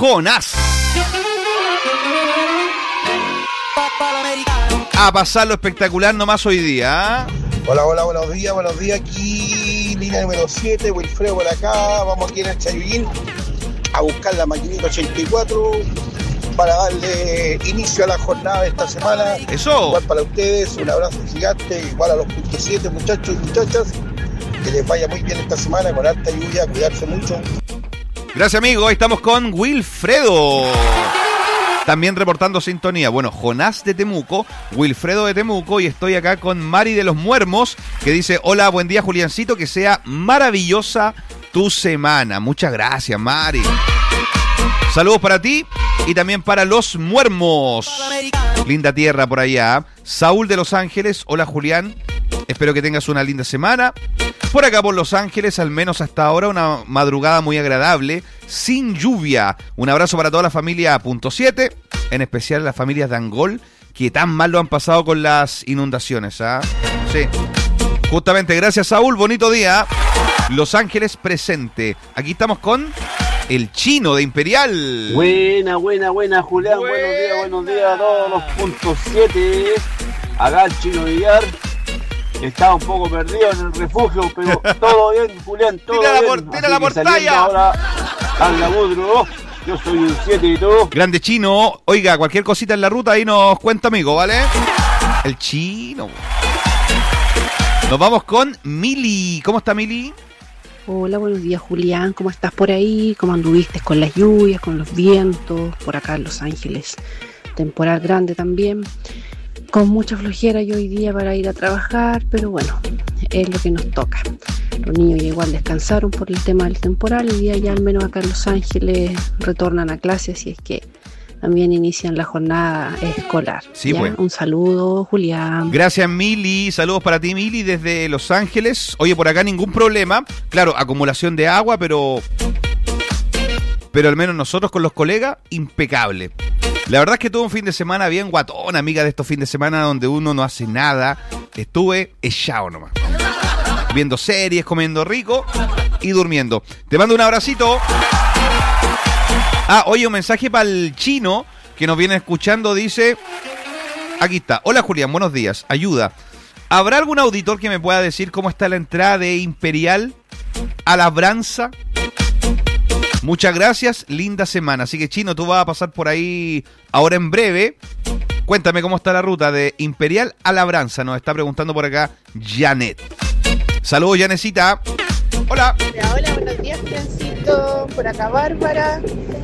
Jonás. A pasarlo espectacular nomás hoy día. Hola, buenos días, aquí línea número 7, Wilfredo por acá, vamos aquí en el Chayullín a buscar la maquinita 84 para darle inicio a la jornada de esta semana. Eso. Igual para ustedes, un abrazo gigante, igual a los puntos 7 muchachos y muchachas, que les vaya muy bien esta semana con harta lluvia, cuidarse mucho. Gracias, amigo, hoy estamos con Wilfredo. También reportando sintonía. Bueno, Jonás de Temuco, Wilfredo de Temuco, y estoy acá con Mari de los Muermos, que dice: hola, buen día, Juliancito, que sea maravillosa tu semana. Muchas gracias, Mari. Saludos para ti y también para los Muermos. Linda tierra por allá. Saúl de Los Ángeles, hola, Julián. Espero que tengas una linda semana. Por acá por Los Ángeles, al menos hasta ahora, una madrugada muy agradable, sin lluvia. Un abrazo para toda la familia Punto 7, en especial las familias de Angol, que tan mal lo han pasado con las inundaciones, ¿ah? Sí. Justamente, gracias, Saúl, bonito día. Los Ángeles presente. Aquí estamos con el Chino de Imperial. Buena, Julián. Buenos días a todos los Puntos 7. Acá el Chino Villar. Estaba un poco perdido en el refugio, pero todo bien, Julián, todo bien. Tira la portalla. Ahora al laburo. Yo soy un 7 y tú. Grande Chino. Oiga, cualquier cosita en la ruta ahí nos cuenta, amigo, ¿vale? El Chino. Nos vamos con Mili. ¿Cómo está, Mili? Hola, buenos días, Julián. ¿Cómo estás por ahí? ¿Cómo anduviste con las lluvias, con los vientos? Por acá en Los Ángeles, temporal grande también. Con mucha flojera yo hoy día para ir a trabajar, pero bueno, es lo que nos toca. Los niños ya igual descansaron por el tema del temporal. Hoy día ya al menos acá en Los Ángeles retornan a clases, y es que también inician la jornada escolar. Sí, pues. Un saludo, Julián. Gracias, Mili. Saludos para ti, Mili, desde Los Ángeles. Oye, por acá ningún problema. Claro, acumulación de agua, pero al menos nosotros con los colegas, impecable. La verdad es que tuve un fin de semana bien guatón, amiga, de estos fines de semana donde uno no hace nada. Estuve echado nomás, viendo series, comiendo rico y durmiendo. Te mando un abracito. Oye, un mensaje para el Chino que nos viene escuchando, dice... Aquí está. Hola, Julián, buenos días. Ayuda. ¿Habrá algún auditor que me pueda decir cómo está la entrada de Imperial a Labranza? Muchas gracias, linda semana. Así que, Chino, tú vas a pasar por ahí ahora en breve. Cuéntame cómo está la ruta de Imperial a Labranza. Nos está preguntando por acá Janet. Saludos, Janecita. Hola. Hola, buenos días, Francito. Por acá, Bárbara.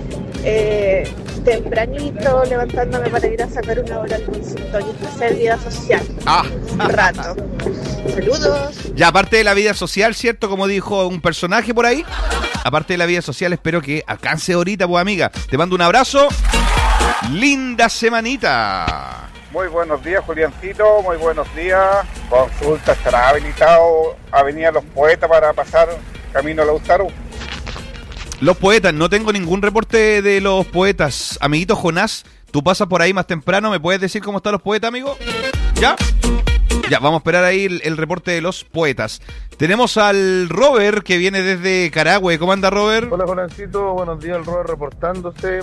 Tempranito, levantándome para ir a sacar una hora al consultorio para hacer vida social. Un rato. Saludos. Ya, aparte de la vida social, ¿cierto? Como dijo un personaje por ahí. Aparte de la vida social, espero que alcance ahorita, pues, amiga. Te mando un abrazo. Linda semanita. Muy buenos días, Juliancito. Muy buenos días. Consulta, ¿estará habilitado Avenida Los Poetas para pasar camino a Lautaro? Los Poetas, no tengo ningún reporte de Los Poetas. Amiguito Jonás, tú pasas por ahí más temprano, ¿me puedes decir cómo están Los Poetas, amigo? ¿Ya? Ya, vamos a esperar ahí el reporte de Los Poetas. Tenemos al Robert, que viene desde Carahue. ¿Cómo anda, Robert? Hola, Jolancito. Buenos días, el Robert reportándose.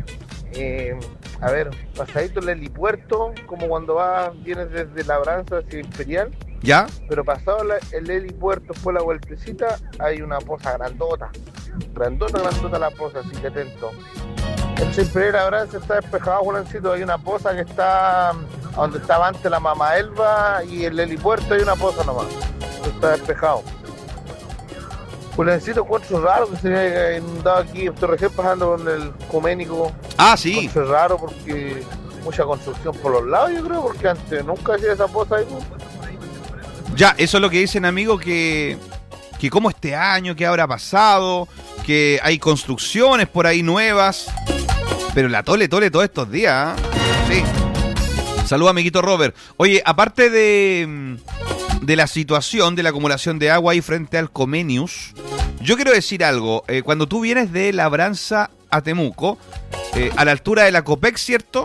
A ver, pasadito el helipuerto, como cuando vienes desde Labranza hacia Imperial. ¿Ya? Pero pasado el helipuerto, fue la vueltecita, hay una poza grandota la poza, así que atento. El Imperial Labranza está despejado, Jolancito. Hay una poza que está donde estaba antes la Mama Elba, y el helipuerto hay una poza nomás. Está despejado. Jolancito, encuentro raro que se haya inundado aquí. Estoy recién pasando con el Cuménico. Sí. Encuentro raro porque mucha construcción por los lados, yo creo, porque antes nunca hacía esa poza ahí. Ya, eso es lo que dicen, amigo, que como este año, que habrá pasado, que hay construcciones por ahí nuevas, pero la tole todos estos días, ¿eh? Sí. Saludos, amiguito Robert. Oye, aparte de la situación de la acumulación de agua ahí frente al Comenius, yo quiero decir algo. Cuando tú vienes de Labranza a Temuco, a la altura de la Copec, ¿cierto?